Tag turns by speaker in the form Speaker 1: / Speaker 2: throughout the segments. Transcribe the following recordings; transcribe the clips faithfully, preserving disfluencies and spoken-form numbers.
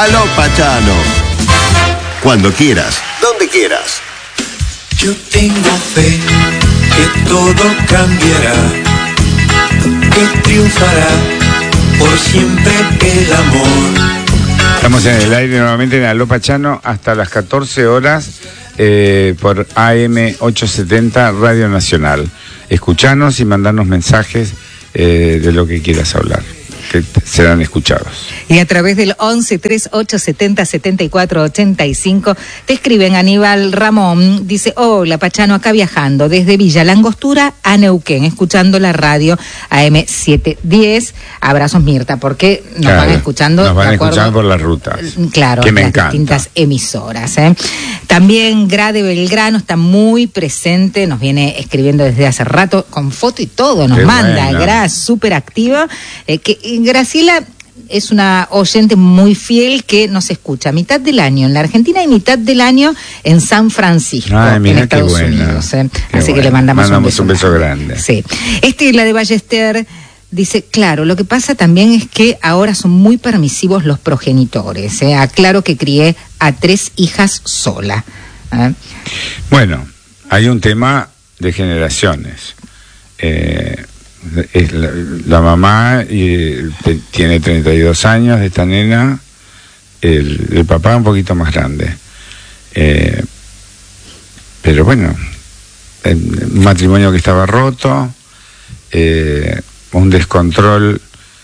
Speaker 1: Aló, Pachano. Cuando quieras, donde quieras.
Speaker 2: Yo tengo fe que todo cambiará, que triunfará por siempre el amor.
Speaker 3: Estamos en el aire nuevamente en Aló Pachano hasta las catorce horas eh, por A M ochocientos setenta Radio Nacional. Escuchanos y mandarnos mensajes eh, de lo que quieras hablar, que serán escuchados.
Speaker 4: Y a través del once, treinta y ocho, setenta, setenta y cuatro, ochenta y cinco te escriben. Aníbal Ramón dice: hola Pachano, acá viajando desde Villa Langostura a Neuquén, escuchando la radio A M setecientos diez. Abrazos, Mirta, porque nos
Speaker 3: claro,
Speaker 4: van escuchando
Speaker 3: nos van
Speaker 4: de acuerdo,
Speaker 3: escuchando por las rutas,
Speaker 4: claro,
Speaker 3: que me
Speaker 4: las
Speaker 3: encanta.
Speaker 4: Distintas emisoras, ¿eh? También Grade Belgrano está muy presente, nos viene escribiendo desde hace rato con foto y todo, nos
Speaker 3: Qué
Speaker 4: manda.
Speaker 3: buena.
Speaker 4: Gra, súper activa, eh, que eh, Graciela es una oyente muy fiel que nos escucha mitad del año en la Argentina y mitad del año en San Francisco,
Speaker 3: Ay, mira,
Speaker 4: en Estados
Speaker 3: qué buena,
Speaker 4: Unidos. ¿eh?
Speaker 3: qué
Speaker 4: Así
Speaker 3: buena.
Speaker 4: que le mandamos,
Speaker 3: Mandamos
Speaker 4: un beso,
Speaker 3: un beso grande.
Speaker 4: Sí. Este, la de Ballester, dice: claro, lo que pasa también es que ahora son muy permisivos los progenitores. ¿eh? Aclaro que crié a tres hijas sola. ¿eh?
Speaker 3: Bueno, hay un tema de generaciones. Eh, es la, la mamá eh, te- tiene treinta y dos años de esta nena, el, el papá un poquito más grande. Eh, pero bueno, eh, un matrimonio que estaba roto, eh, un descontrol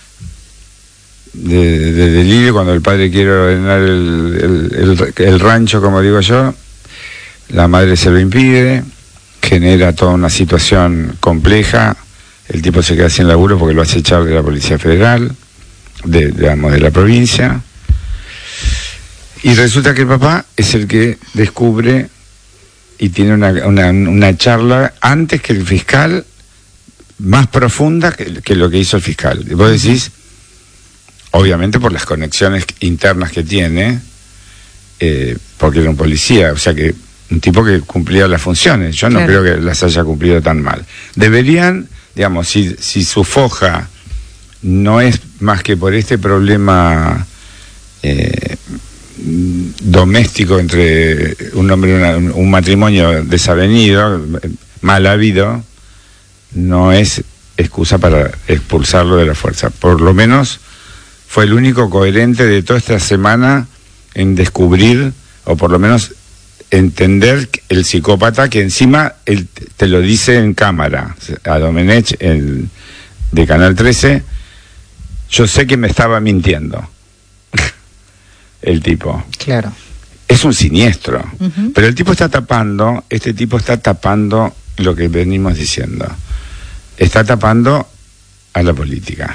Speaker 3: de, de delirio cuando el padre quiere ordenar el, el, el, el rancho, como digo yo, la madre se lo impide, genera toda una situación compleja. El tipo se queda sin laburo porque lo hace echar de la Policía Federal, de, digamos, de la provincia. Y resulta que el papá es el que descubre y tiene una, una, una charla antes que el fiscal, más profunda que, que lo que hizo el fiscal. Y vos decís, obviamente por las conexiones internas que tiene, eh, porque era un policía, o sea que un tipo que cumplía las funciones. Yo no
Speaker 4: Claro.
Speaker 3: creo que las haya cumplido tan mal. Deberían, digamos, si, si su foja no es más que por este problema eh, doméstico entre un hombre y una, un matrimonio desavenido, mal habido, no es excusa para expulsarlo de la fuerza. Por lo menos fue el único coherente de toda esta semana en descubrir, o por lo menos entender el psicópata, que encima él te lo dice en cámara, a Domenech, el de Canal trece: yo sé que me estaba mintiendo. El tipo.
Speaker 4: Claro.
Speaker 3: Es un siniestro.
Speaker 4: Uh-huh.
Speaker 3: Pero el tipo está tapando, este tipo está tapando lo que venimos diciendo. Está tapando a la política.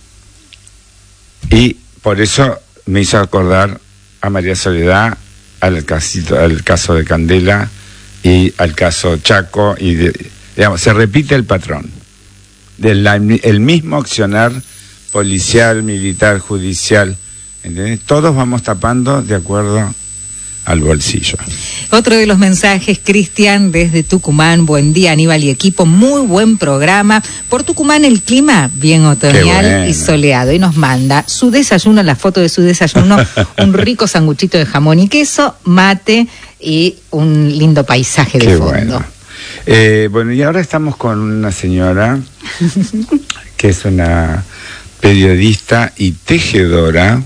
Speaker 3: Y por eso me hizo acordar a María Soledad, al, casito, al caso de Candela y al caso Chaco. Y de, digamos, se repite el patrón. Del, el mismo accionar policial, militar, judicial. ¿Entendés? Todos vamos tapando de acuerdo al bolsillo.
Speaker 4: Otro de los mensajes, Cristian, desde Tucumán: buen día Aníbal y equipo, muy buen programa. Por Tucumán el clima bien otoñal
Speaker 3: bueno.
Speaker 4: y soleado. Y nos manda su desayuno, la foto de su desayuno, un rico sanguchito de jamón y queso, mate y un lindo paisaje de
Speaker 3: Qué
Speaker 4: fondo.
Speaker 3: bueno. Eh, bueno, y ahora estamos con una señora que es una periodista y tejedora,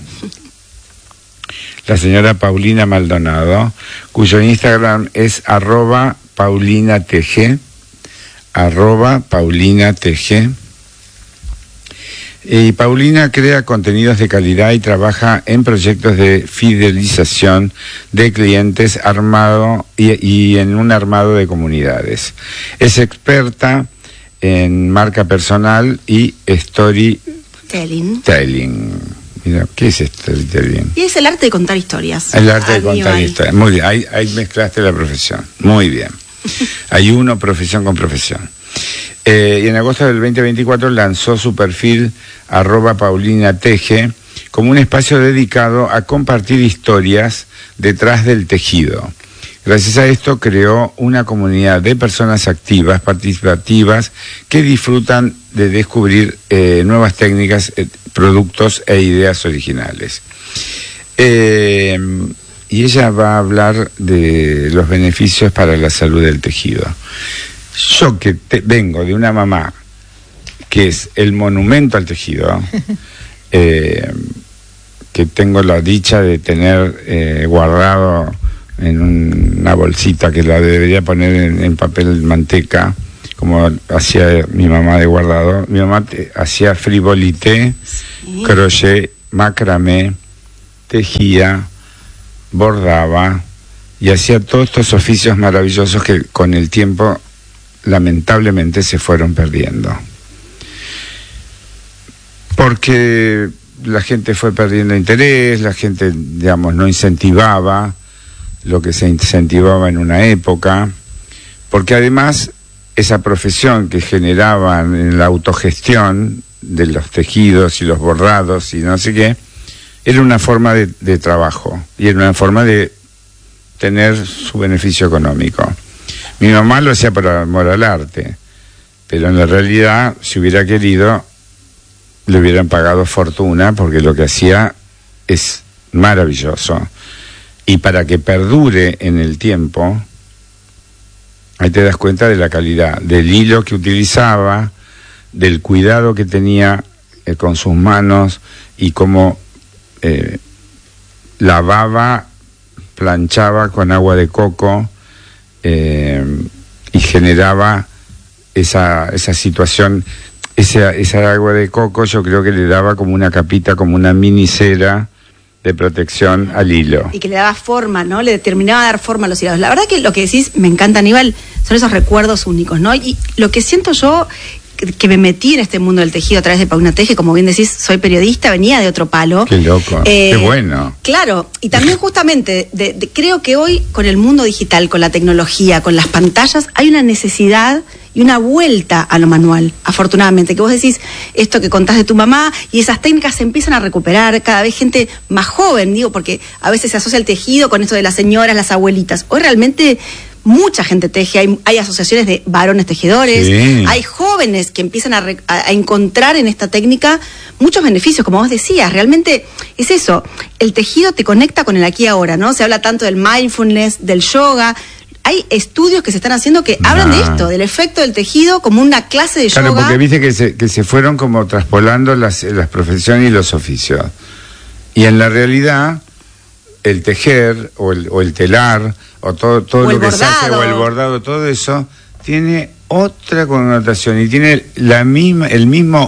Speaker 3: la señora Paulina Maldonado, cuyo Instagram es arroba Paulina Teje, arroba Paulina Teje. Y Paulina crea contenidos de calidad y trabaja en proyectos de fidelización de clientes armado y, y en un armado de comunidades. Es experta en marca personal y storytelling. Mira, ¿qué es storytelling?
Speaker 5: Y es el arte de contar historias.
Speaker 3: El arte de
Speaker 5: Aníbal.
Speaker 3: contar historias. Muy bien, ahí, ahí mezclaste la profesión. Muy bien. Hay uno profesión con profesión. Eh, y en agosto del veinte veinticuatro lanzó su perfil arroba Paulina Teje como un espacio dedicado a compartir historias detrás del tejido. Gracias a esto creó una comunidad de personas activas, participativas, que disfrutan de descubrir eh, nuevas técnicas, eh, productos e ideas originales. Eh, y ella va a hablar de los beneficios para la salud del tejido. Yo que te, vengo de una mamá que es el monumento al tejido, eh, que tengo la dicha de tener eh, guardado en un, una bolsita que la debería poner en, en papel manteca, como hacía mi mamá de guardado. Mi mamá te, hacía frivolité, sí. crochet, macramé, tejía, bordaba y hacía todos estos oficios maravillosos que con el tiempo lamentablemente se fueron perdiendo. Porque la gente fue perdiendo interés, la gente, digamos, no incentivaba lo que se incentivaba en una época, porque además esa profesión que generaban en la autogestión de los tejidos y los bordados y no sé qué, era una forma de, de trabajo y era una forma de tener su beneficio económico. Mi mamá lo hacía por amor al arte, pero en la realidad, si hubiera querido, le hubieran pagado fortuna, porque lo que hacía es maravilloso. Y para que perdure en el tiempo, ahí te das cuenta de la calidad, del hilo que utilizaba, del cuidado que tenía eh, con sus manos y cómo eh, lavaba, planchaba con agua de coco eh, y generaba esa, esa situación. Esa, esa agua de coco yo creo que le daba como una capita, como una mini cera de protección al hilo.
Speaker 5: Y que le daba forma, ¿no? Le terminaba de dar forma a los hilados. La verdad que lo que decís, me encanta, Aníbal, son esos recuerdos únicos, ¿no? Y lo que siento yo, que, que me metí en este mundo del tejido a través de Paulina Teje, como bien decís, soy periodista, venía de otro palo.
Speaker 3: Qué loco, eh, qué bueno.
Speaker 5: Claro, y también justamente, de, de, creo que hoy con el mundo digital, con la tecnología, con las pantallas, hay una necesidad y una vuelta a lo manual, afortunadamente, que vos decís esto que contás de tu mamá y esas técnicas se empiezan a recuperar, cada vez gente más joven, digo, porque a veces se asocia el tejido con esto de las señoras, las abuelitas. Hoy realmente mucha gente teje, hay, hay asociaciones de varones tejedores, sí. Hay jóvenes que empiezan a, re, a, a encontrar en esta técnica muchos beneficios, como vos decías, realmente es eso, el tejido te conecta con el aquí y ahora, ¿no? Se habla tanto del mindfulness, del yoga. Hay estudios que se están haciendo que nah. hablan de esto, del efecto del tejido como una clase de
Speaker 3: claro,
Speaker 5: yoga.
Speaker 3: Claro, porque viste que se, que se fueron como traspolando las, las profesiones y los oficios. Y en la realidad, el tejer o el, o el telar o todo, todo
Speaker 5: o
Speaker 3: lo que
Speaker 5: bordado.
Speaker 3: se hace, o el bordado, todo eso, tiene otra connotación y tiene la misma, el mismo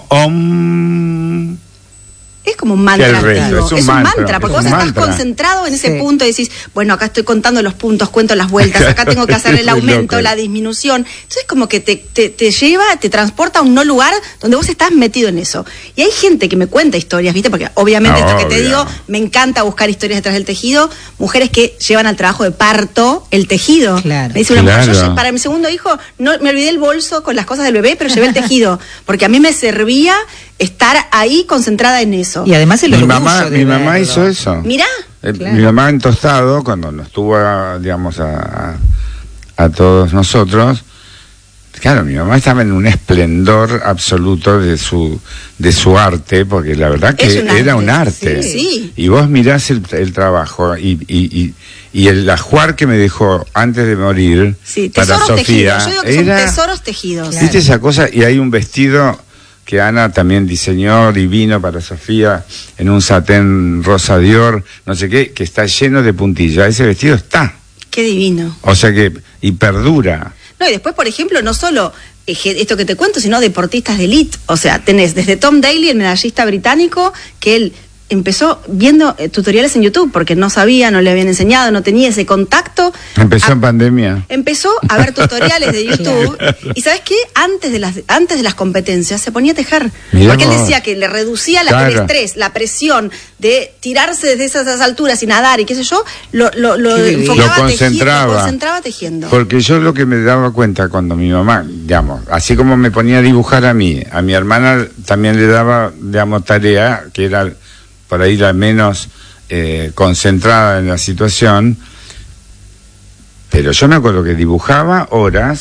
Speaker 3: om.
Speaker 5: Es como un mantra.
Speaker 3: Es un,
Speaker 5: es un
Speaker 3: mantra,
Speaker 5: mantra, porque
Speaker 3: es
Speaker 5: vos
Speaker 3: mantra.
Speaker 5: Estás concentrado en ese
Speaker 4: Sí.
Speaker 5: punto y decís, bueno, acá estoy contando los puntos, cuento las vueltas, acá tengo que hacer el aumento, la disminución. Entonces como que te, te, te lleva, te transporta a un no lugar donde vos estás metido en eso. Y hay gente que me cuenta historias, ¿viste? Porque obviamente
Speaker 3: no,
Speaker 5: esto que te
Speaker 3: obvio.
Speaker 5: digo, me encanta buscar historias detrás del tejido, mujeres que llevan al trabajo de parto el tejido.
Speaker 4: Claro.
Speaker 5: Me dice una mujer,
Speaker 3: Claro.
Speaker 5: yo para mi segundo hijo, no me olvidé el bolso con las cosas del bebé, pero llevé el tejido, porque a mí me servía estar ahí concentrada en eso.
Speaker 4: Y además el
Speaker 3: Mi
Speaker 4: orgullo
Speaker 3: mamá,
Speaker 4: de
Speaker 3: mi mamá
Speaker 4: verlo.
Speaker 3: hizo eso.
Speaker 5: Mirá.
Speaker 3: Eh,
Speaker 4: Claro.
Speaker 3: Mi mamá en Tostado, cuando nos tuvo, a, digamos, a, a, a todos nosotros, claro, mi mamá estaba en un esplendor absoluto de su de su arte, porque la verdad que
Speaker 5: Es un
Speaker 3: era
Speaker 5: arte,
Speaker 3: un arte.
Speaker 5: sí, sí.
Speaker 3: Y vos mirás el, el trabajo y, y, y, y el ajuar que me dejó antes de morir
Speaker 5: Sí,
Speaker 3: para
Speaker 5: tesoros
Speaker 3: Sofía.
Speaker 5: tejidos. Yo digo que
Speaker 3: era,
Speaker 5: son tesoros tejidos.
Speaker 4: Claro.
Speaker 3: ¿viste esa cosa? Y hay un vestido que Ana también diseñó divino para Sofía en un satén rosa Dior, no sé qué, que está lleno de puntillas. Ese vestido está.
Speaker 5: Qué divino.
Speaker 3: O sea que, y perdura.
Speaker 5: No, y después, por ejemplo, no solo eh, esto que te cuento, sino deportistas de elite. O sea, tenés desde Tom Daley, el medallista británico, que él empezó viendo eh, tutoriales en YouTube porque no sabía, no le habían enseñado, no tenía ese contacto.
Speaker 3: Empezó
Speaker 5: a,
Speaker 3: en pandemia.
Speaker 5: Empezó a ver tutoriales de YouTube. Y ¿sabes qué? Antes de las antes de las competencias se ponía a tejer.
Speaker 3: Mirá
Speaker 5: Porque él
Speaker 3: vos.
Speaker 5: decía que le reducía la,
Speaker 3: Claro.
Speaker 5: el estrés, la presión de tirarse desde esas, esas alturas y nadar y qué sé yo, lo, lo, lo
Speaker 4: Qué divino.
Speaker 5: enfocaba
Speaker 3: Lo
Speaker 5: tejiendo,
Speaker 3: concentraba.
Speaker 5: lo concentraba tejiendo.
Speaker 3: Porque yo lo que me daba cuenta cuando mi mamá, digamos, así como me ponía a dibujar a mí, a mi hermana también le daba, digamos, tarea, que era por ahí la menos eh, concentrada en la situación, pero yo me acuerdo que dibujaba horas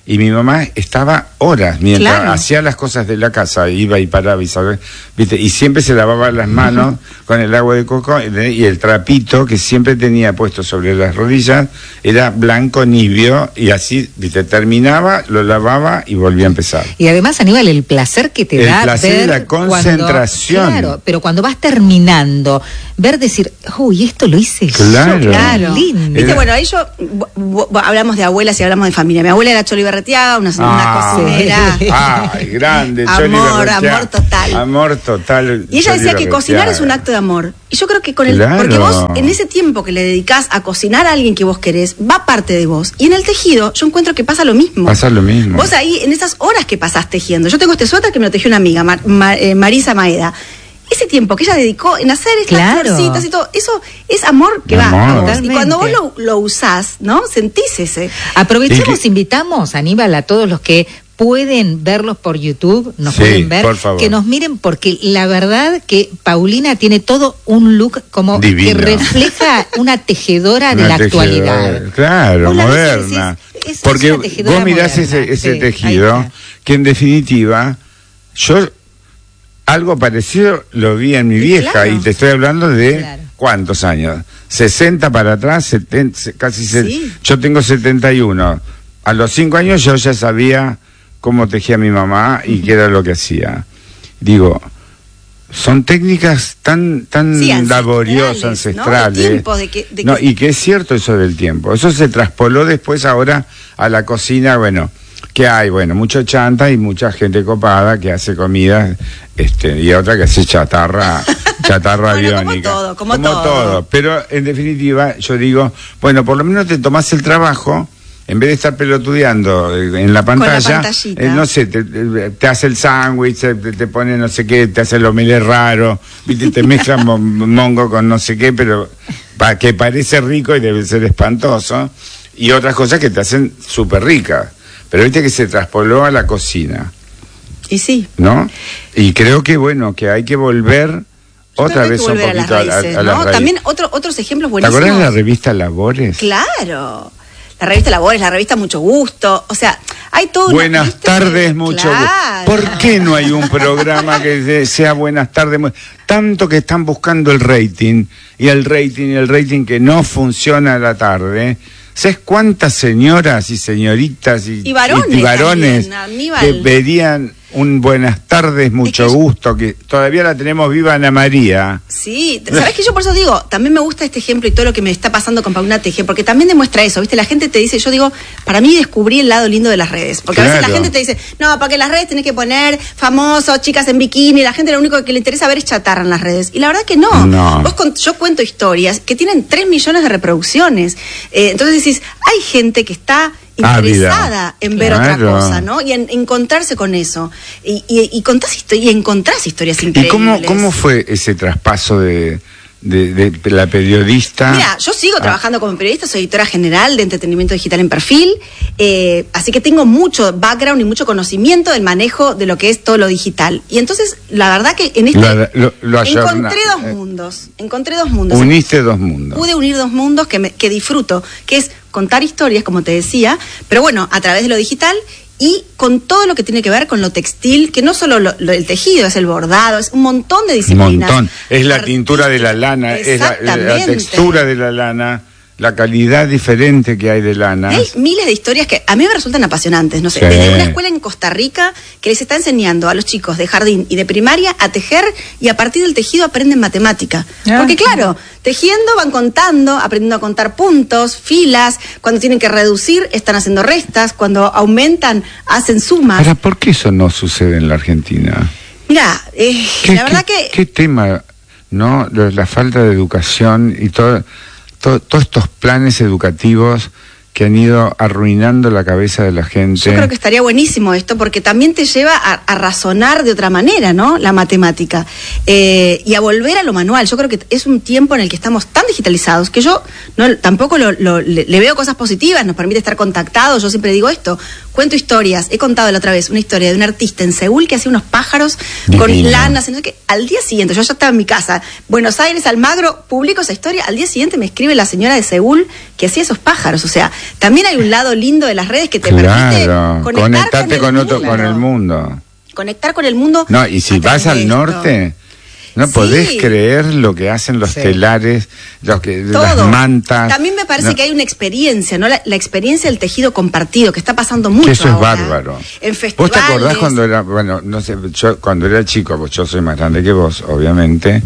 Speaker 3: Y mi mamá estaba horas mientras
Speaker 5: Claro.
Speaker 3: hacía las cosas de la casa, iba y paraba y sabía, ¿viste? Y siempre se lavaba las manos con el agua de coco, y el trapito que siempre tenía puesto sobre las rodillas era blanco nibio, y así, ¿viste? Terminaba, lo lavaba y volvía a empezar.
Speaker 4: Y además, Aníbal, el placer que te
Speaker 3: El
Speaker 4: da
Speaker 3: placer
Speaker 4: ver
Speaker 3: y la concentración.
Speaker 4: Cuando, claro, pero cuando vas terminando, ver decir, uy, esto lo hice
Speaker 3: Claro.
Speaker 4: yo.
Speaker 5: Claro.
Speaker 4: Lindo.
Speaker 5: Viste,
Speaker 3: Era-
Speaker 5: bueno, ahí yo bo- bo- hablamos de abuelas y hablamos de familia. Mi abuela era Choli Berretiaga, una, una
Speaker 3: Ah,
Speaker 5: cocinera.
Speaker 3: Ay, grande,
Speaker 5: Amor,
Speaker 3: Choli Berretiaga.
Speaker 5: amor total.
Speaker 3: Amor total.
Speaker 5: Y ella
Speaker 3: Choli
Speaker 5: decía que cocinar
Speaker 3: Berretiaga.
Speaker 5: es un acto de amor. Y yo creo que con el.
Speaker 3: Claro.
Speaker 5: Porque vos, en ese tiempo que le dedicás a cocinar a alguien que vos querés, va parte de vos. Y en el tejido, yo encuentro que pasa lo mismo.
Speaker 3: Pasa lo mismo.
Speaker 5: Vos ahí, en esas horas que pasás tejiendo. Yo tengo este suéter que me lo tejió una amiga, Mar- Ma- eh, Marisa Maeda. Ese tiempo que ella dedicó en hacer estas
Speaker 4: Claro.
Speaker 5: florcitas y todo, eso es amor que
Speaker 3: Amor.
Speaker 5: va a vos. Y
Speaker 4: Totalmente.
Speaker 5: cuando vos lo, lo usás, ¿no? Sentís ese.
Speaker 4: Aprovechemos,
Speaker 3: Y que-
Speaker 4: invitamos, Aníbal, a todos los que pueden verlos por YouTube, nos
Speaker 3: Sí,
Speaker 4: pueden ver,
Speaker 3: por favor.
Speaker 4: que nos miren, porque la verdad que Paulina tiene todo un look como
Speaker 3: Divino.
Speaker 4: que refleja una tejedora de
Speaker 3: Una
Speaker 4: la
Speaker 3: tejedora,
Speaker 4: actualidad.
Speaker 3: Claro,
Speaker 4: Vos la ves y
Speaker 3: moderna.
Speaker 4: decís, es
Speaker 3: Porque
Speaker 4: una tejedora
Speaker 3: vos mirás
Speaker 4: moderna.
Speaker 3: ese, ese
Speaker 4: Sí,
Speaker 3: tejido,
Speaker 4: ahí está.
Speaker 3: que en definitiva, yo algo parecido lo vi en mi
Speaker 5: Y
Speaker 3: vieja,
Speaker 5: claro.
Speaker 3: y te estoy hablando de
Speaker 4: Claro.
Speaker 3: ¿cuántos años? sesenta para atrás, setenta, casi se-
Speaker 5: Sí.
Speaker 3: yo tengo setenta y uno. A los cinco años yo ya sabía cómo tejía mi mamá y qué era lo que hacía. Digo, son técnicas tan tan
Speaker 5: Sí, ancestrales,
Speaker 3: laboriosas,
Speaker 5: ¿no? De
Speaker 3: ancestrales.
Speaker 5: tiempos, de que- de
Speaker 3: No,
Speaker 5: que-
Speaker 3: y que es cierto eso del tiempo. Eso se traspoló después ahora a la cocina, bueno, que hay, bueno, mucho chanta y mucha gente copada que hace comida, este, y otra que hace chatarra, chatarra
Speaker 5: Bueno, como
Speaker 3: aviónica.
Speaker 5: todo, como todo.
Speaker 3: todo. Pero en definitiva, yo digo, bueno, por lo menos te tomás el trabajo. En vez de estar pelotudeando eh, en la pantalla,
Speaker 5: pantallita.
Speaker 3: eh, no sé, te, te- te hace el sándwich, te, te pone no sé qué, te hace el omelette raro, ¿viste? Te mezcla mo- mongo con no sé qué, pero para que parece rico y debe ser espantoso, y otras cosas que te hacen súper ricas. Pero viste que se traspoló a la cocina,
Speaker 5: Y sí.
Speaker 3: ¿no? Y creo que, bueno, que hay que volver
Speaker 5: Yo
Speaker 3: otra
Speaker 5: creo que hay
Speaker 3: vez
Speaker 5: que
Speaker 3: un
Speaker 5: volver a las
Speaker 3: poquito a, la-
Speaker 5: raíces,
Speaker 3: a las
Speaker 5: ¿no?
Speaker 3: raíces.
Speaker 5: También otro, otros ejemplos
Speaker 3: ¿Te
Speaker 5: buenísimos.
Speaker 3: acuerdas de la revista Labores?
Speaker 5: Claro. La revista Labores, la revista Mucho Gusto. O sea, hay todo. una-
Speaker 3: Buenas
Speaker 5: ¿viste?
Speaker 3: tardes, mucho
Speaker 5: Claro.
Speaker 3: gusto. ¿Por qué no hay un programa que de- sea buenas tardes? mu- Tanto que están buscando el rating, y el rating, y el rating que no funciona a la tarde. ¿Sabes cuántas señoras y señoritas y,
Speaker 5: Y varones
Speaker 3: y varones
Speaker 5: también, Aníbal.
Speaker 3: que pedían un buenas tardes, mucho
Speaker 5: que-
Speaker 3: gusto, que todavía la tenemos viva, Ana María?
Speaker 5: Sí, ¿sabés qué? Yo por eso digo, también me gusta este ejemplo y todo lo que me está pasando con Paulina Teje, porque también demuestra eso, ¿viste? La gente te dice, yo digo, para mí descubrí el lado lindo de las redes, porque a veces la
Speaker 3: Claro.
Speaker 5: gente te dice, no, para que las redes tenés que poner famosos, chicas en bikini, la gente lo único que le interesa ver es chatarra en las redes, y la verdad que no.
Speaker 3: No.
Speaker 5: Vos con- yo cuento historias que tienen tres millones de reproducciones, eh, entonces decís, hay gente que está
Speaker 3: Ávida.
Speaker 5: interesada en ver otra
Speaker 3: Claro.
Speaker 5: cosa, ¿no? Y en encontrarse con eso, y, y, y contás histo- y encontrás historias
Speaker 3: ¿Y
Speaker 5: increíbles.
Speaker 3: cómo, cómo fue ese traspaso de, de, de la periodista?
Speaker 5: Mira, yo sigo
Speaker 3: Ah.
Speaker 5: trabajando como periodista, soy editora general de entretenimiento digital en Perfil, eh, así que tengo mucho background y mucho conocimiento del manejo de lo que es todo lo digital. Y entonces, la verdad que en este
Speaker 3: Lo- lo- lo ayorna-
Speaker 5: encontré dos
Speaker 3: eh,
Speaker 5: mundos, encontré dos mundos.
Speaker 3: Uniste dos mundos.
Speaker 5: Pude unir dos mundos que, me, que disfruto, que es contar historias, como te decía, pero bueno, a través de lo digital y con todo lo que tiene que ver con lo textil, que no solo lo, lo- el tejido, es el bordado, es un montón de
Speaker 3: Un
Speaker 5: disciplinas.
Speaker 3: montón. Es la tintura de la lana, es la, la
Speaker 5: Exactamente.
Speaker 3: textura de la lana, la calidad diferente que hay de lana.
Speaker 5: Hay miles de historias que a mí me resultan apasionantes, no sé,
Speaker 3: Sí.
Speaker 5: desde una escuela en Costa Rica que les está enseñando a los chicos de jardín y de primaria a tejer y a partir del tejido aprenden matemática.
Speaker 4: Ah.
Speaker 5: Porque claro, tejiendo van contando, aprendiendo a contar puntos, filas, cuando tienen que reducir están haciendo restas, cuando aumentan hacen sumas.
Speaker 3: Ahora, ¿por qué eso no sucede en la Argentina?
Speaker 5: Mira, eh,
Speaker 3: ¿Qué,
Speaker 5: la verdad
Speaker 3: qué-
Speaker 5: que...
Speaker 3: qué tema, ¿no? Lo- La falta de educación y todo, todo- todos estos planes educativos que han ido arruinando la cabeza de la gente.
Speaker 5: Yo creo que estaría buenísimo esto porque también te lleva a, a razonar de otra manera, ¿no? La matemática. Eh, y a volver a lo manual. Yo creo que es un tiempo en el que estamos tan digitalizados que yo no tampoco lo, lo- le, le veo cosas positivas, nos permite estar contactados. Yo siempre digo esto, cuento historias. He contado la otra vez una historia de un artista en Seúl que hacía unos pájaros con
Speaker 3: Divino.
Speaker 5: lanas, no sé qué. Al día siguiente, yo ya estaba en mi casa, Buenos Aires, Almagro, publico esa historia. Al día siguiente me escribe la señora de Seúl que hacía esos pájaros. O sea, También hay un lado lindo de las redes que te
Speaker 3: claro,
Speaker 5: permite conectar
Speaker 3: conectarte
Speaker 5: con,
Speaker 3: con,
Speaker 5: el
Speaker 3: otro,
Speaker 5: mundo.
Speaker 3: con el mundo.
Speaker 5: Conectar con el mundo.
Speaker 3: No, y si vas al norte, no
Speaker 5: sí.
Speaker 3: podés creer lo que hacen los sí. telares, los que, las mantas.
Speaker 5: También me parece
Speaker 3: no.
Speaker 5: que hay una experiencia, ¿no? La, la experiencia del tejido compartido, que está pasando mucho.
Speaker 3: Eso
Speaker 5: ahora,
Speaker 3: es bárbaro.
Speaker 5: En festivales.
Speaker 3: ¿Vos te acordás cuando era, bueno, no sé, yo cuando era chico, pues yo soy más grande que vos, obviamente,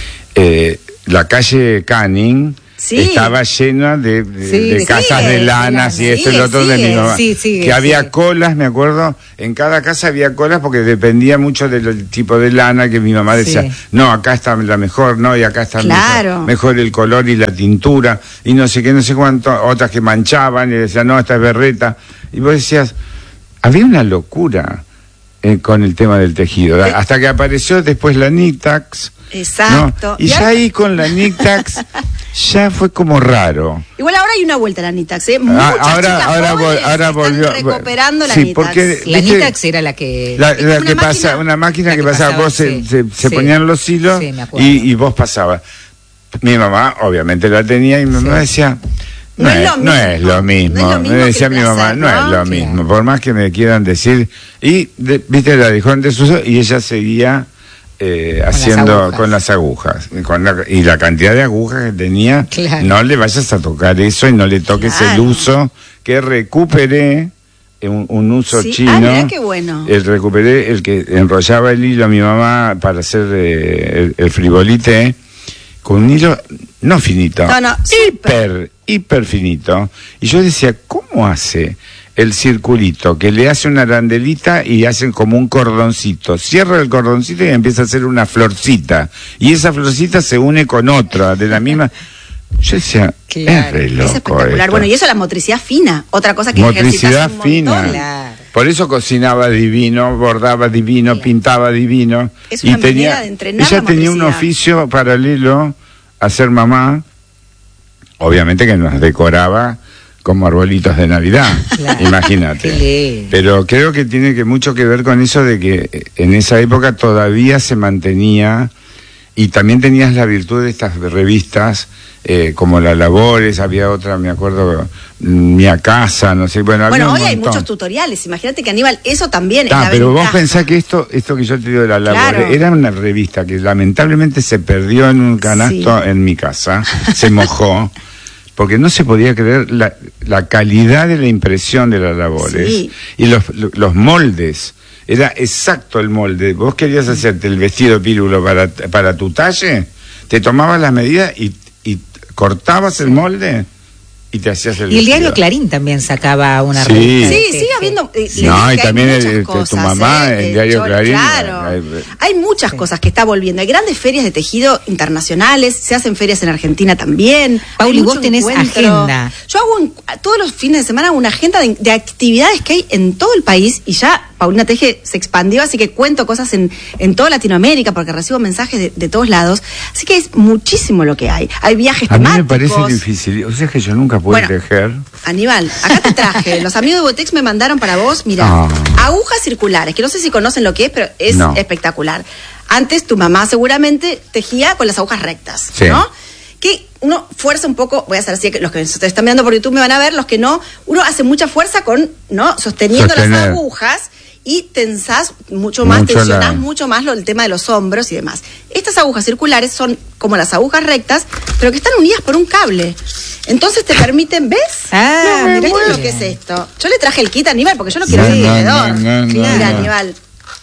Speaker 3: eh, la calle Canning. Sí. Estaba llena de, de, sí, de casas sigue, de lanas y esto y lo otro de mi mamá. Sí, sigue, que había sigue. colas, me acuerdo, en cada casa había colas porque dependía mucho del tipo de lana que mi mamá decía, sí. no, acá está la mejor, no, y acá está
Speaker 5: claro.
Speaker 3: mejor, mejor el color y la tintura, y no sé qué, no sé cuánto, otras que manchaban y decían, no, esta es berreta. Y vos decías, había una locura eh, con el tema del tejido, eh. hasta que apareció después la Nitax.
Speaker 5: Exacto.
Speaker 3: ¿No? Y, y ya ahora... ahí con la Nitax ya fue como raro.
Speaker 5: Igual ahora hay una vuelta a la Nitax, ¿eh? Muchas
Speaker 3: ahora,
Speaker 5: chicas
Speaker 3: ahora,
Speaker 5: jóvenes
Speaker 3: ahora volvió,
Speaker 5: están recuperando la
Speaker 3: sí,
Speaker 5: Nitax.
Speaker 3: Porque,
Speaker 4: la
Speaker 3: ¿viste?
Speaker 4: Nitax era la que...
Speaker 3: La, la que pasa, una máquina que, que pasaba, pasaba, vos sí, se, se, se sí, ponían los hilos sí, y, y vos pasabas. Mi mamá obviamente la tenía y mi mamá sí. decía... No, no, es, es no es lo mismo, no es lo mismo me decía mi placer, mamá, no, no es lo mismo, claro. por más que me quieran decir. Y, de, viste, la dejó en desuso y ella seguía... Eh, con haciendo las con las agujas con la, y la cantidad de agujas que tenía, claro. no le vayas a tocar eso y no le toques claro. el uso que recuperé un, un uso
Speaker 5: sí.
Speaker 3: chino.
Speaker 5: Ah, mirá qué bueno.
Speaker 3: El recuperé el que enrollaba el hilo a mi mamá para hacer eh, el, el frivolité con un hilo no finito,
Speaker 5: no, no,
Speaker 3: hiper, hiper finito. Y yo decía, ¿cómo hace el circulito? Que le hace una arandelita y hacen como un cordoncito. Cierra el cordoncito y empieza a hacer una florcita. Y esa florcita se une con otra de la misma. Yo decía, claro, es re loco.
Speaker 5: Es espectacular. Esto. Bueno, y eso es la motricidad fina. Otra cosa que
Speaker 3: motricidad
Speaker 5: un
Speaker 3: fina.
Speaker 5: Claro.
Speaker 3: Por eso cocinaba divino, bordaba divino, claro. pintaba divino.
Speaker 5: Es una
Speaker 3: y
Speaker 5: manera
Speaker 3: tenía,
Speaker 5: de entrenar
Speaker 3: ella
Speaker 5: la
Speaker 3: tenía un oficio paralelo a ser mamá. Obviamente que nos decoraba como arbolitos de Navidad, claro. imagínate. Pero creo que tiene que mucho que ver con eso de que en esa época todavía se mantenía, y también tenías la virtud de estas revistas, eh, como La Labores, había otra, me acuerdo, Mia Casa, no sé, bueno, había
Speaker 5: bueno,
Speaker 3: un
Speaker 5: hoy
Speaker 3: montón.
Speaker 5: Hay muchos tutoriales, imagínate que Aníbal, eso también
Speaker 3: ah,
Speaker 5: es la
Speaker 3: pero
Speaker 5: ventaja.
Speaker 3: vos pensás que esto, esto que yo te digo de La Labores,
Speaker 5: claro.
Speaker 3: era una revista que lamentablemente se perdió en un canasto sí. en mi casa, se mojó. Porque no se podía creer la, la calidad de la impresión de Las Labores sí. y los, los moldes. Era exacto el molde. Vos querías hacerte el vestido pírulo para, para tu talle, te tomabas las medidas y, y cortabas sí. el molde y te hacías el
Speaker 4: y
Speaker 3: vestido.
Speaker 4: El diario Clarín también sacaba una
Speaker 3: sí.
Speaker 4: revista.
Speaker 5: Sí, sigue habiendo... Eh,
Speaker 3: no, y también el,
Speaker 5: cosas,
Speaker 3: tu mamá,
Speaker 5: eh,
Speaker 3: el diario
Speaker 5: yo,
Speaker 3: Clarín.
Speaker 5: Claro,
Speaker 3: hay,
Speaker 5: hay muchas sí. cosas que está volviendo. Hay grandes ferias de tejido internacionales, se hacen ferias en Argentina también.
Speaker 4: Pauli, vos tenés
Speaker 5: encuentro.
Speaker 4: agenda.
Speaker 5: Yo hago un, todos los fines de semana una agenda de, de actividades que hay en todo el país y ya Paulina Teje se expandió, así que cuento cosas en, en toda Latinoamérica porque recibo mensajes de, de todos lados. Así que es muchísimo lo que hay. Hay viajes
Speaker 3: a
Speaker 5: temáticos.
Speaker 3: A mí me parece difícil. O sea que yo nunca pude bueno, tejer.
Speaker 5: Aníbal, acá te traje. Los amigos de Botex me mandaron para vos, mira, oh. agujas circulares, que no sé si conocen lo que es, pero es no. espectacular. Antes tu mamá seguramente tejía con las agujas rectas, sí. ¿no? Que uno fuerza un poco, voy a hacer así, que los que se están mirando por YouTube me van a ver, los que no, uno hace mucha fuerza con, ¿no? Sosteniendo Sostener. las agujas y tensás mucho más, mucho tensionás la... mucho más lo, el tema de los hombros y demás. Estas agujas circulares son como las agujas rectas, pero que están unidas por un cable. Entonces te permiten, ¿ves?
Speaker 4: Ah,
Speaker 5: no, mirá lo que es esto. Yo le traje el kit a Aníbal porque yo no quiero ser
Speaker 3: no,
Speaker 5: vendedor.
Speaker 3: No, no, no,
Speaker 5: Mira,
Speaker 3: no.
Speaker 5: Aníbal.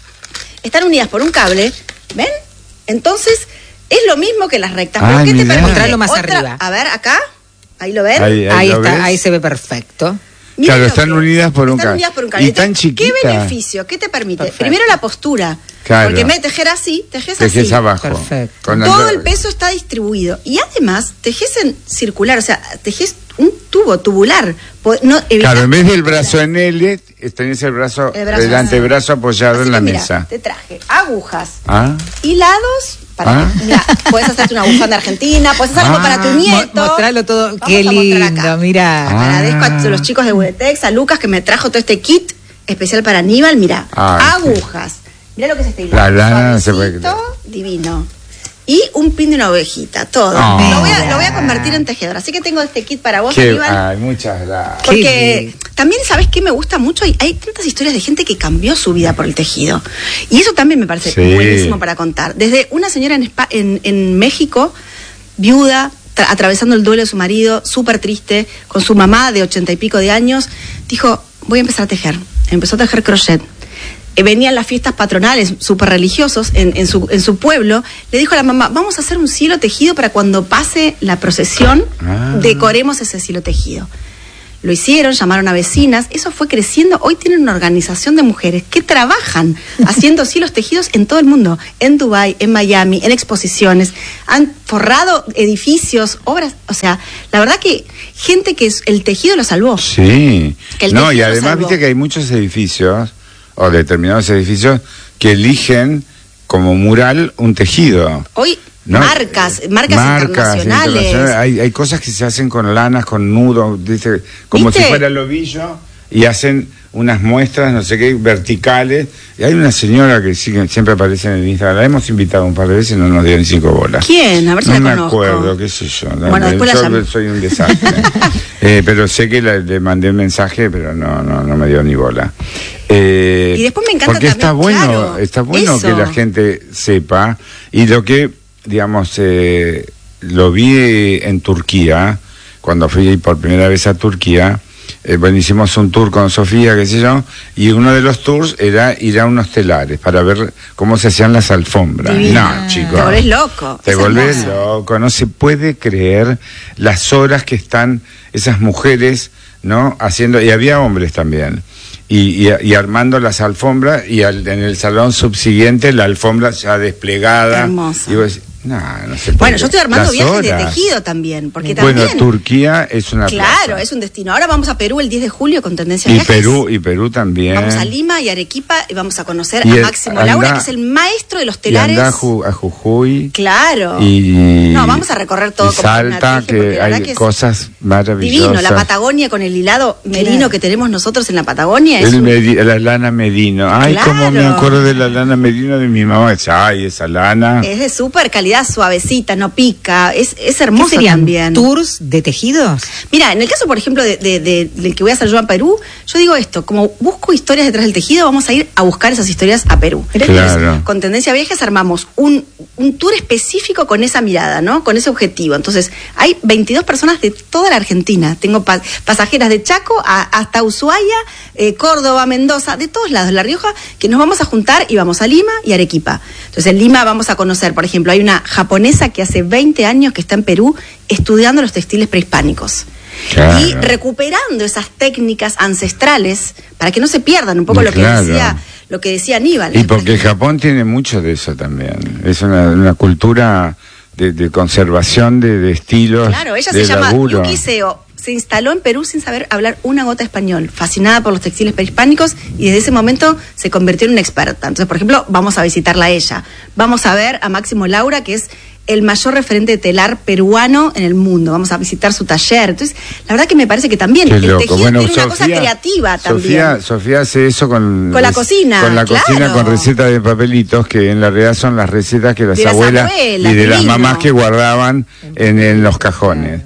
Speaker 5: Están unidas por un cable, ¿ven? Entonces es lo mismo que las rectas.
Speaker 3: Ay,
Speaker 5: ¿Pero qué
Speaker 3: mirá.
Speaker 5: te permite?
Speaker 4: Mostralo más
Speaker 5: Otra,
Speaker 4: arriba.
Speaker 5: A ver, acá. Ahí lo ven.
Speaker 3: Ahí, ahí,
Speaker 4: ahí
Speaker 3: lo
Speaker 4: está,
Speaker 3: ves.
Speaker 4: ahí se ve perfecto.
Speaker 5: Miren
Speaker 3: claro,
Speaker 5: lo
Speaker 3: están
Speaker 5: que,
Speaker 3: unidas por un
Speaker 5: están
Speaker 3: cable.
Speaker 5: unidas por un cable.
Speaker 3: Y tan chiquitas.
Speaker 5: ¿Qué beneficio? ¿Qué te permite?
Speaker 4: Perfecto.
Speaker 5: Primero la postura.
Speaker 3: Claro.
Speaker 5: Porque en vez de tejer así, tejes,
Speaker 3: tejes
Speaker 5: así.
Speaker 3: abajo.
Speaker 4: Perfecto.
Speaker 3: Con
Speaker 5: Todo
Speaker 3: la...
Speaker 5: el peso está distribuido. Y además, tejes en circular, o sea, tejes un tubo tubular. No,
Speaker 3: claro, en vez del brazo en L, tenés el brazo, el, brazo el antebrazo apoyado
Speaker 5: así
Speaker 3: en la
Speaker 5: que, mira,
Speaker 3: mesa.
Speaker 5: Te traje agujas,
Speaker 3: ¿Ah?
Speaker 5: hilados. Para
Speaker 3: ¿Ah?
Speaker 5: Mira, puedes hacerte una bufanda argentina, puedes hacer
Speaker 3: ah,
Speaker 5: algo para tu nieto.
Speaker 4: Mostralo todo,
Speaker 5: Vamos
Speaker 4: qué lindo, mira.
Speaker 5: Ah. Agradezco a los chicos de Budetex, a Lucas que me trajo todo este kit especial para Aníbal. Mira,
Speaker 3: ah,
Speaker 5: agujas.
Speaker 3: Sí.
Speaker 5: Mira lo que es este hilado.
Speaker 3: La lana se puede...
Speaker 5: Divino. y un pin de una ovejita, todo.
Speaker 3: Oh.
Speaker 5: Lo, voy a, lo voy a convertir en tejedor. Así que tengo este kit para vos,
Speaker 3: Qué-
Speaker 5: Aníbal.
Speaker 3: ay, muchas gracias.
Speaker 5: Porque también, ¿sabes qué me gusta mucho? Hay, hay tantas historias de gente que cambió su vida por el tejido. Y eso también me parece
Speaker 3: Sí.
Speaker 5: buenísimo para contar. Desde una señora en, Espa- en, en México, viuda, tra- atravesando el duelo de su marido, súper triste, con su mamá de ochenta y pico de años, dijo, voy a empezar a tejer. Empezó a tejer crochet. Eh, Venían las fiestas patronales súper religiosos en, en, su, en su pueblo, le dijo a la mamá, vamos a hacer un cielo tejido para cuando pase la procesión,
Speaker 3: Ah.
Speaker 5: decoremos ese cielo tejido. Lo hicieron, llamaron a vecinas, eso fue creciendo. Hoy tienen una organización de mujeres que trabajan haciendo cielos tejidos en todo el mundo, en Dubái, en Miami, en exposiciones, han forrado edificios, obras, o sea, la verdad que gente que es- el tejido lo salvó.
Speaker 3: Sí.
Speaker 5: Que el
Speaker 3: No,
Speaker 5: tejido
Speaker 3: y
Speaker 5: lo
Speaker 3: además
Speaker 5: salvó.
Speaker 3: viste que hay muchos edificios, o determinados edificios, que eligen como mural un tejido.
Speaker 5: Hoy
Speaker 3: ¿no?
Speaker 5: marcas, marcas, internacionales.
Speaker 3: Hay, hay cosas que se hacen con lanas, con nudos, ¿viste? Como
Speaker 5: ¿Viste?
Speaker 3: si fuera el ovillo, y hacen unas muestras, no sé qué, verticales. Y hay una señora que sí, que siempre aparece en el Instagram, la hemos invitado un par de veces y no nos dio ni cinco bolas.
Speaker 5: ¿Quién? A ver si
Speaker 3: no
Speaker 5: la
Speaker 3: me
Speaker 5: conozco.
Speaker 3: acuerdo, qué sé yo. No,
Speaker 5: Bueno, después la
Speaker 3: yo
Speaker 5: llamo.
Speaker 3: soy un desastre. Eh, pero sé que la- le mandé un mensaje, pero no, no, no me dio ni bola. Eh,
Speaker 5: Y después me encanta
Speaker 3: porque está
Speaker 5: también,
Speaker 3: bueno,
Speaker 5: claro,
Speaker 3: está bueno
Speaker 5: eso.
Speaker 3: que la gente sepa. Y lo que, digamos, eh, lo vi en Turquía, cuando fui por primera vez a Turquía. Eh, bueno, hicimos un tour con Sofía, qué sé yo, y uno de los tours era ir a unos telares para ver cómo se hacían las alfombras.
Speaker 5: Divina.
Speaker 3: No, chicos.
Speaker 5: Te volvés loco.
Speaker 3: Te
Speaker 5: Es
Speaker 3: volvés
Speaker 5: hermoso.
Speaker 3: loco, no se puede creer las horas que están esas mujeres, ¿no? Haciendo, y había hombres también, y, y, y armando las alfombras, y al- en el salón subsiguiente la alfombra ya desplegada.
Speaker 5: Hermoso.
Speaker 3: Y vos decís, no, no se puede.
Speaker 5: Bueno, yo estoy armando
Speaker 3: Las
Speaker 5: viajes de
Speaker 3: horas.
Speaker 5: tejido también, porque
Speaker 3: Bueno,
Speaker 5: también...
Speaker 3: Turquía es una
Speaker 5: Claro,
Speaker 3: plaza.
Speaker 5: es un destino. Ahora vamos a Perú el diez de julio con Tendencia
Speaker 3: Y
Speaker 5: Viajes.
Speaker 3: Perú, y Perú también.
Speaker 5: Vamos a Lima y Arequipa y vamos a conocer
Speaker 3: Y
Speaker 5: a
Speaker 3: el-
Speaker 5: Máximo
Speaker 3: anda-
Speaker 5: Laura, que es el maestro de los
Speaker 3: Y
Speaker 5: telares.
Speaker 3: anda a, Ju- a Jujuy.
Speaker 5: Claro.
Speaker 3: Y,
Speaker 5: No, vamos a recorrer todo
Speaker 3: y
Speaker 5: como
Speaker 3: Salta,
Speaker 5: una tije, porque
Speaker 3: que
Speaker 5: la
Speaker 3: hay
Speaker 5: verdad que es
Speaker 3: cosas maravillosas.
Speaker 5: Divino, la Patagonia con el hilado merino
Speaker 4: Claro.
Speaker 5: que tenemos nosotros en la Patagonia. Es
Speaker 3: El
Speaker 5: un-
Speaker 3: medi- la lana merino. Ay,
Speaker 5: Claro.
Speaker 3: cómo me acuerdo de la lana merino de mi mamá. Ay, esa lana.
Speaker 5: es de súper calidad, suavecita, no pica. Es, es
Speaker 4: ¿Qué
Speaker 5: hermoso
Speaker 4: serían?
Speaker 5: también.
Speaker 4: ¿Tours de tejidos?
Speaker 5: Mira, en el caso, por ejemplo, de, de- de- del que voy a hacer yo a Perú, yo digo esto, como busco historias detrás del tejido, vamos a ir a buscar esas historias a Perú.
Speaker 3: Claro.
Speaker 5: Entonces, con Tendencia Viajes armamos un, un tour específico con esa mirada, ¿no? Con ese objetivo. Entonces, hay veintidós personas de toda la Argentina. Tengo pa- pasajeras de Chaco a- hasta Ushuaia, eh, Córdoba, Mendoza, de todos lados, La Rioja, que nos vamos a juntar y vamos a Lima y Arequipa. Entonces, en Lima vamos a conocer, por ejemplo, hay una japonesa que hace veinte años que está en Perú estudiando los textiles prehispánicos.
Speaker 3: Claro.
Speaker 5: Y recuperando esas técnicas ancestrales para que no se pierdan un poco
Speaker 3: No,
Speaker 5: lo que
Speaker 3: claro.
Speaker 5: decía lo que decía Aníbal.
Speaker 3: Y porque Japón tiene mucho de eso también. Es una, una cultura de, de conservación de, de estilos.
Speaker 5: Claro, ella
Speaker 3: de
Speaker 5: se llama
Speaker 3: laburo.
Speaker 5: Yuki Seo. Se instaló en Perú sin saber hablar una gota de español, fascinada por los textiles prehispánicos, y desde ese momento se convirtió en una experta. Entonces, por ejemplo, vamos a visitarla a ella. Vamos a ver a Máximo Laura, que es el mayor referente de telar peruano en el mundo. Vamos a visitar su taller. Entonces, la verdad que me parece que también
Speaker 3: Qué
Speaker 5: el
Speaker 3: loco.
Speaker 5: tejido
Speaker 3: Bueno,
Speaker 5: tiene una cosa
Speaker 3: Sofía-
Speaker 5: creativa también.
Speaker 3: Sofía, Sofía hace eso con,
Speaker 5: Con la cocina,
Speaker 3: con la
Speaker 5: claro.
Speaker 3: cocina, con recetas de papelitos, que en la realidad son las recetas que las,
Speaker 5: De las
Speaker 3: abuelas,
Speaker 5: abuelas,
Speaker 3: y de las
Speaker 5: divino.
Speaker 3: mamás que guardaban en, en los cajones.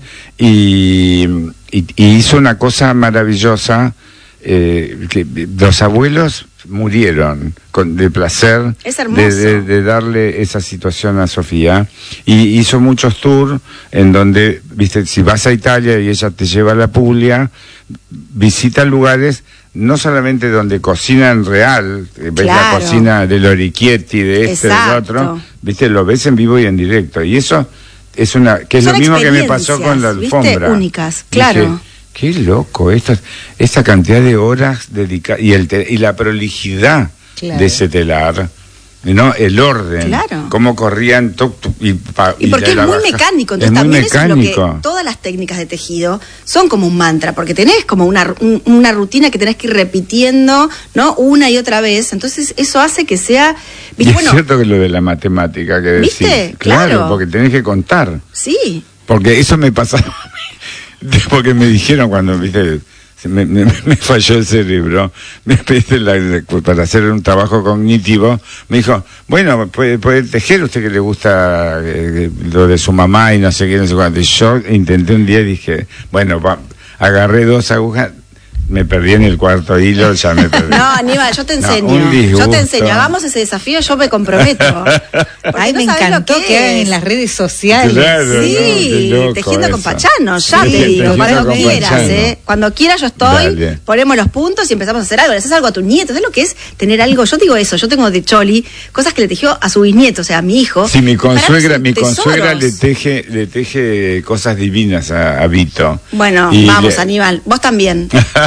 Speaker 3: Y, y- y hizo una cosa maravillosa, eh, que los abuelos murieron con, de placer
Speaker 5: Es hermoso.
Speaker 3: de, de- de darle esa situación a Sofía, y hizo muchos tours en donde, viste, si vas a Italia y ella te lleva a la Puglia, visita lugares no solamente donde cocinan real, eh, ves
Speaker 5: Claro.
Speaker 3: la cocina del Orichietti, de este, del
Speaker 5: Exacto.
Speaker 3: otro, viste, lo ves en vivo y en directo, y eso es una, que es
Speaker 5: Son
Speaker 3: lo mismo que me pasó con la
Speaker 5: experiencias, ¿viste?
Speaker 3: alfombra.
Speaker 5: Únicas,
Speaker 3: Dije,
Speaker 5: claro.
Speaker 3: qué loco, esto, esta cantidad de horas dedicadas, y, el te- y la prolijidad
Speaker 4: Claro.
Speaker 3: de ese telar, ¿no? El orden,
Speaker 5: Claro.
Speaker 3: cómo corrían, tuc, tuc, y, pa-
Speaker 5: Y porque
Speaker 3: de
Speaker 5: es
Speaker 3: la
Speaker 5: muy
Speaker 3: baja-
Speaker 5: mecánico,
Speaker 3: es
Speaker 5: entonces
Speaker 3: muy
Speaker 5: también eso es lo
Speaker 3: mecánico.
Speaker 5: que todas las técnicas de tejido son como un mantra, porque tenés como una, ru- un- una rutina que tenés que ir repitiendo, ¿no? Una y otra vez, entonces eso hace que sea,
Speaker 3: Y
Speaker 5: ¿viste?
Speaker 3: es
Speaker 5: Bueno,
Speaker 3: cierto que lo de la matemática que decís.
Speaker 5: ¿Viste?
Speaker 3: Claro,
Speaker 5: Claro.
Speaker 3: porque tenés que contar.
Speaker 5: sí,
Speaker 3: Porque eso me pasaba a mí. Porque me dijeron cuando, viste, me, me, me falló el cerebro, me pedí la, para hacer un trabajo cognitivo, me dijo, bueno, puede, puede tejer, usted que le gusta eh, lo de su mamá y no sé qué, no sé cuánto. Y yo intenté un día y dije, bueno, va, agarré dos agujas, me perdí en el cuarto hilo, ya me perdí.
Speaker 5: No, Aníbal, yo te enseño.
Speaker 3: No,
Speaker 5: yo te enseño. Hagamos ese desafío, yo me comprometo.
Speaker 4: Ay,
Speaker 5: no
Speaker 4: me encantó que, que hagan en las redes sociales.
Speaker 3: Claro,
Speaker 5: sí,
Speaker 3: no,
Speaker 5: tejiendo
Speaker 3: eso.
Speaker 5: con Pachano, ya
Speaker 3: Sí,
Speaker 5: te digo. Cuando quieras,
Speaker 3: Pachano.
Speaker 5: ¿eh? Cuando quieras yo estoy,
Speaker 3: Dale.
Speaker 5: ponemos los puntos y empezamos a hacer algo. Le haces algo a tu nieto. ¿Sabes lo que es tener algo? Yo digo eso, yo tengo de Choli cosas que le tejió a su bisnieto, o sea, a mi hijo.
Speaker 3: Sí, mi consuegra, mi
Speaker 5: tesoros.
Speaker 3: consuegra le teje, le teje cosas divinas a, a Vito.
Speaker 5: Bueno,
Speaker 3: Y
Speaker 5: vamos,
Speaker 3: le-
Speaker 5: Aníbal, vos también.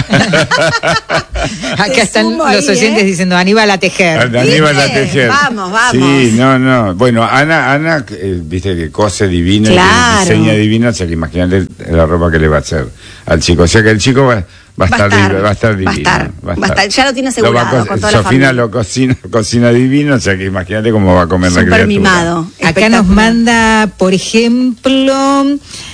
Speaker 4: Acá
Speaker 5: Te
Speaker 4: están
Speaker 5: sumo
Speaker 4: los
Speaker 5: ahí,
Speaker 4: oyentes
Speaker 5: ¿eh?
Speaker 4: diciendo Aníbal a tejer.
Speaker 3: A- Aníbal a
Speaker 5: ¿Viste?
Speaker 3: tejer.
Speaker 5: Vamos, vamos.
Speaker 3: Sí, no, no. Bueno, Ana, Ana, eh, viste que cose divino
Speaker 5: Claro.
Speaker 3: y que diseña divino, o sea que imagínate la ropa que le va a hacer al chico. O sea que el chico va, va a estar, div- va a estar divino.
Speaker 5: Va a estar, va a estar. Ya lo tiene
Speaker 3: Lo va a
Speaker 5: asegurado
Speaker 3: co-
Speaker 5: con toda la
Speaker 3: Sofina
Speaker 5: familia.
Speaker 3: lo cocina, cocina divino, o sea que imagínate cómo va a comer la
Speaker 5: Súper
Speaker 3: criatura.
Speaker 5: mimado.
Speaker 4: Acá nos
Speaker 5: Espectacular.
Speaker 4: manda, por ejemplo,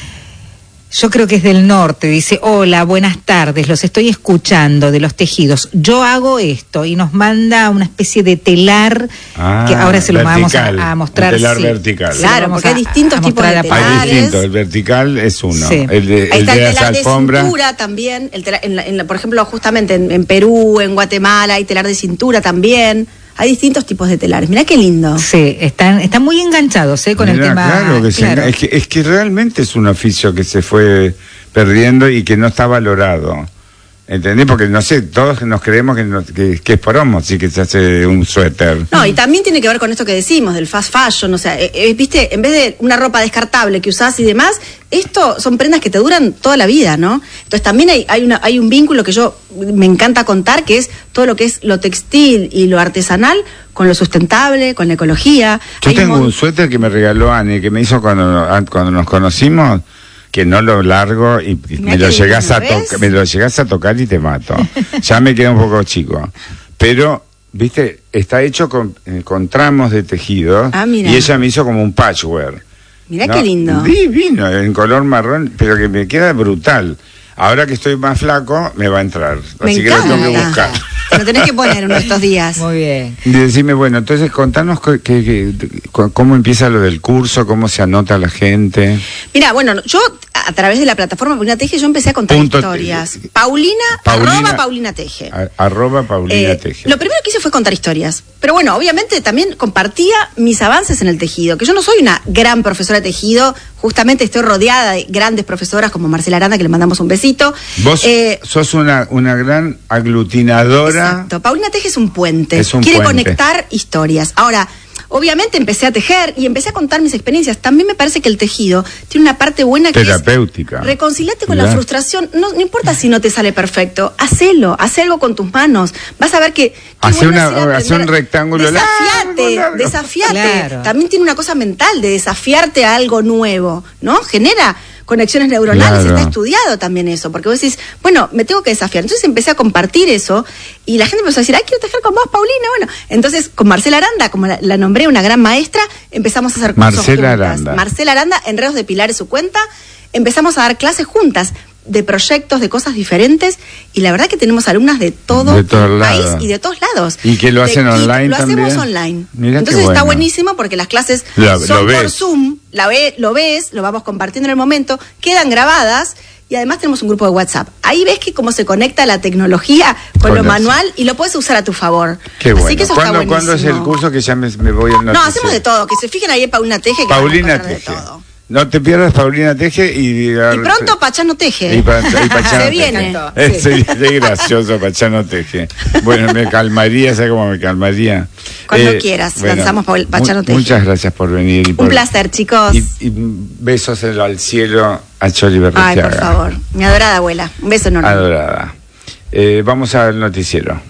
Speaker 4: yo creo que es del norte, dice, hola, buenas tardes, los estoy escuchando de los tejidos. Yo hago esto y nos manda una especie de telar
Speaker 3: Ah,
Speaker 4: que ahora se lo vamos
Speaker 3: vertical,
Speaker 4: a, a mostrar.
Speaker 3: un telar
Speaker 4: sí.
Speaker 3: vertical.
Speaker 4: Se lo
Speaker 5: Claro,
Speaker 4: vamos
Speaker 5: porque hay
Speaker 4: a-
Speaker 5: distintos
Speaker 4: a
Speaker 5: tipos de
Speaker 4: mostrar a
Speaker 5: telares.
Speaker 3: Hay distinto, el vertical es uno.
Speaker 4: Sí.
Speaker 3: El de,
Speaker 5: Ahí
Speaker 3: el
Speaker 5: está
Speaker 3: de
Speaker 5: el
Speaker 3: las
Speaker 5: telar de
Speaker 3: alfombras.
Speaker 5: cintura también, el telar- en la- en la- por ejemplo, justamente en, en Perú, en Guatemala, hay telar de cintura también. Hay distintos tipos de telares. Mirá qué lindo.
Speaker 4: Sí, están, están muy enganchados ¿eh? con el
Speaker 3: Mirá,
Speaker 4: tema.
Speaker 3: claro que se
Speaker 4: claro.
Speaker 3: enga- es, que, es que realmente es un oficio que se fue perdiendo y que no está valorado. ¿Entendés? Porque, no sé, todos nos creemos que, no- que, que es promo, sí que se hace un suéter.
Speaker 5: No, y también tiene que ver con esto que decimos, del fast fashion, o sea, eh, eh, viste, en vez de una ropa descartable que usás y demás, esto son prendas que te duran toda la vida, ¿no? Entonces también hay, hay, una, hay un vínculo que yo me encanta contar, que es todo lo que es lo textil y lo artesanal con lo sustentable, con la ecología.
Speaker 3: Yo
Speaker 5: Hay
Speaker 3: tengo
Speaker 5: mon-
Speaker 3: un suéter que me regaló Ani, que me hizo cuando, cuando nos conocimos, que no lo largo y, y
Speaker 5: Mirá
Speaker 3: me lo
Speaker 5: qué
Speaker 3: llegás
Speaker 5: divino,
Speaker 3: a
Speaker 5: ¿ves?
Speaker 3: tocar, me lo llegás a tocar y te mato. Ya me queda un poco chico. Pero, viste, está hecho con, eh, con tramos de tejido.
Speaker 5: Ah, mira.
Speaker 3: Y ella me hizo como un patchwork.
Speaker 5: Mirá
Speaker 3: ¿no?
Speaker 5: qué lindo.
Speaker 3: Divino, en color marrón, pero que me queda brutal. Ahora que estoy más flaco, me va a entrar.
Speaker 5: Me
Speaker 3: Así que lo tengo que
Speaker 5: encanta.
Speaker 3: buscar.
Speaker 5: Lo tenés que poner uno de estos días.
Speaker 4: Muy bien.
Speaker 3: Y decime, bueno, entonces contanos co- que- que- co- cómo empieza lo del curso, cómo se anota la gente.
Speaker 5: Mira, bueno, yo a través de la plataforma Paulina Teje, yo empecé a contar
Speaker 3: Punto
Speaker 5: historias.
Speaker 3: te-
Speaker 5: Paulina,
Speaker 3: Paulina-
Speaker 5: arroba Paulina Teje.
Speaker 3: A- arroba Paulina
Speaker 5: Eh,
Speaker 3: Teje.
Speaker 5: Lo primero que hice fue contar historias. Pero bueno, obviamente también compartía mis avances en el tejido, que yo no soy una gran profesora de tejido, justamente estoy rodeada de grandes profesoras como Marcela Aranda, que le mandamos un besito.
Speaker 3: Vos
Speaker 5: Eh,
Speaker 3: sos una, una gran aglutinadora.
Speaker 5: Exacto. Paulina Teje es un puente.
Speaker 3: Es un
Speaker 5: Quiere
Speaker 3: puente.
Speaker 5: conectar historias. Ahora, obviamente empecé a tejer y empecé a contar mis experiencias. También me parece que el tejido tiene una parte buena que
Speaker 3: Terapéutica.
Speaker 5: es reconciliarte con
Speaker 3: Ya.
Speaker 5: la frustración. No, no importa si no te sale perfecto, hacelo, haz algo con tus manos. Vas a ver que... qué
Speaker 3: Hace
Speaker 5: bueno
Speaker 3: una-
Speaker 5: es ir a
Speaker 3: hace un
Speaker 5: aprender.
Speaker 3: rectángulo
Speaker 5: Desafiate,
Speaker 3: largo, largo.
Speaker 5: desafiate.
Speaker 4: Claro.
Speaker 5: También tiene una cosa mental de desafiarte a algo nuevo, ¿no? Genera conexiones neuronales,
Speaker 3: Claro.
Speaker 5: está estudiado también eso, porque vos decís, bueno, me tengo que desafiar. Entonces empecé a compartir eso y la gente empezó a decir, ay, quiero tejer con vos, Paulina. Bueno, entonces con Marcela Aranda, como la, la nombré una gran maestra, empezamos a hacer cursos
Speaker 3: Marcela
Speaker 5: juntas.
Speaker 3: Aranda.
Speaker 5: Marcela Aranda, Enredos de Pilar es su cuenta, empezamos a dar clases juntas de proyectos, de cosas diferentes, y la verdad que tenemos alumnas de todo
Speaker 3: De todos
Speaker 5: el país
Speaker 3: lados.
Speaker 5: y de todos lados.
Speaker 3: ¿Y que lo
Speaker 5: De
Speaker 3: hacen
Speaker 5: Quito,
Speaker 3: online
Speaker 5: Lo hacemos
Speaker 3: también?
Speaker 5: online.
Speaker 3: Mirá qué
Speaker 5: Entonces está
Speaker 3: bueno.
Speaker 5: buenísimo porque las clases
Speaker 3: Lo-
Speaker 5: son
Speaker 3: lo
Speaker 5: por
Speaker 3: ves.
Speaker 5: Zoom, la ve, lo ves, lo vamos compartiendo en el momento, quedan grabadas y además tenemos un grupo de WhatsApp. Ahí ves que cómo se conecta la tecnología con,
Speaker 3: Con
Speaker 5: lo
Speaker 3: eso.
Speaker 5: manual y lo puedes usar a tu favor.
Speaker 3: Qué bueno.
Speaker 5: Así que eso está
Speaker 3: ¿Cuándo,
Speaker 5: buenísimo.
Speaker 3: ¿Cuándo es el curso que ya me, me voy al
Speaker 5: No,
Speaker 3: noticiero?
Speaker 5: hacemos de todo. Que se fijen ahí en Paulina Teje. Que
Speaker 3: Paulina
Speaker 5: van a encontrar
Speaker 3: Teje.
Speaker 5: de todo.
Speaker 3: No te pierdas Paulina Teje y...
Speaker 5: Y pronto Pachano Teje.
Speaker 3: Y, pa- y Pachano
Speaker 5: Se
Speaker 3: Teje.
Speaker 5: viene.
Speaker 3: Es, es gracioso, Pachano Teje. Bueno, me calmaría, ¿sabes cómo me calmaría?
Speaker 5: Cuando quieras, lanzamos Paul- Pachano
Speaker 3: mu-
Speaker 5: Teje.
Speaker 3: Muchas gracias por venir. y por-
Speaker 5: Un placer, chicos.
Speaker 3: Y, y besos en- al cielo a Choli
Speaker 5: Ay,
Speaker 3: Berretiaga.
Speaker 5: por favor. Mi adorada abuela. Un beso enorme.
Speaker 3: Adorada. Eh, vamos al noticiero.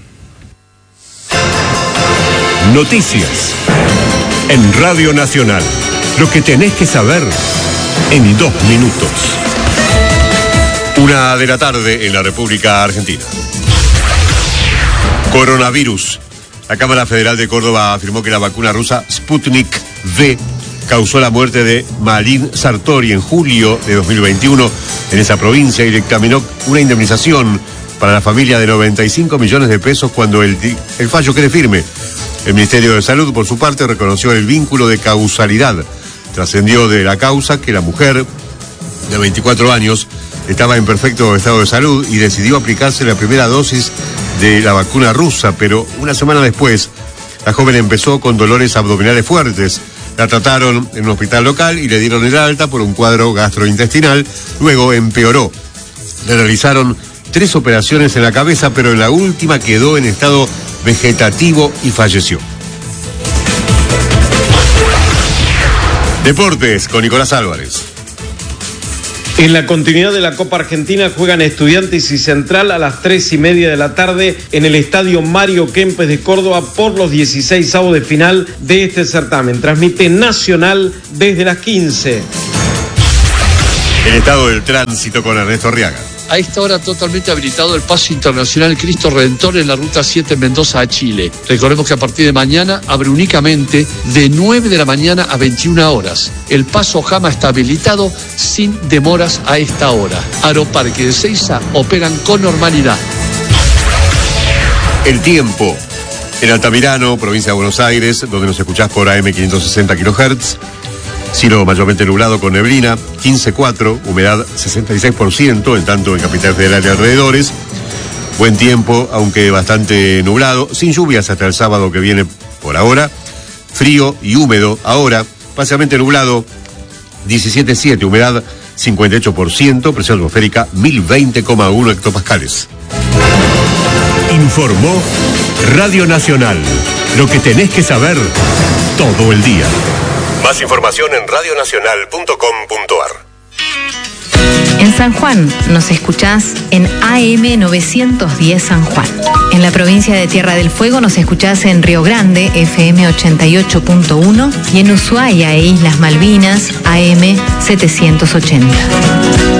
Speaker 6: Noticias en Radio Nacional. Lo que tenés que saber en dos minutos. Una de la tarde en la República Argentina. Coronavirus. La Cámara Federal de Córdoba afirmó que la vacuna rusa Sputnik V causó la muerte de Marín Sartori en julio de dos mil veintiuno en esa provincia y le dictaminó una indemnización para la familia de noventa y cinco millones de pesos cuando el, el fallo quede firme. El Ministerio de Salud, por su parte, reconoció el vínculo de causalidad. Trascendió de la causa que la mujer de veinticuatro años estaba en perfecto estado de salud y decidió aplicarse la primera dosis de la vacuna rusa, pero una semana después la joven empezó con dolores abdominales fuertes. La trataron en un hospital local y le dieron el alta por un cuadro gastrointestinal. Luego empeoró. Le realizaron tres operaciones en la cabeza, pero en la última quedó en estado vegetativo y falleció. Deportes con Nicolás Álvarez.
Speaker 7: En la continuidad de la Copa Argentina juegan Estudiantes y Central a las tres y media de la tarde en el estadio Mario Kempes de Córdoba por los dieciseisavos de final de este certamen. Transmite Nacional desde las quince.
Speaker 6: El estado del tránsito con Ernesto Arriaga.
Speaker 8: A esta hora totalmente habilitado el paso internacional Cristo Redentor en la ruta siete Mendoza a Chile. Recordemos que a partir de mañana abre únicamente de nueve de la mañana a veintiuna horas. El paso Jama está habilitado sin demoras a esta hora. Aeroparque de Ezeiza operan con normalidad.
Speaker 6: El tiempo. En Altamirano, provincia de Buenos Aires, donde nos escuchás por A M quinientos sesenta kilohertz. Cielo mayormente nublado con neblina, quince coma cuatro, humedad sesenta y seis por ciento, en tanto en Capital Federal y alrededores. Buen tiempo, aunque bastante nublado, sin lluvias hasta el sábado que viene por ahora. Frío y húmedo ahora, parcialmente nublado, diecisiete coma siete, humedad cincuenta y ocho por ciento, presión atmosférica mil veinte coma uno hectopascales.
Speaker 9: Informó Radio Nacional. Lo que tenés que saber todo el día.
Speaker 1: Más información en radionacional punto com punto ar.
Speaker 10: En San Juan nos escuchás en A M novecientos diez San Juan. En la provincia de Tierra del Fuego nos escuchás en Río Grande, F M ochenta y ocho punto uno, y en Ushuaia e Islas Malvinas, A M setecientos ochenta.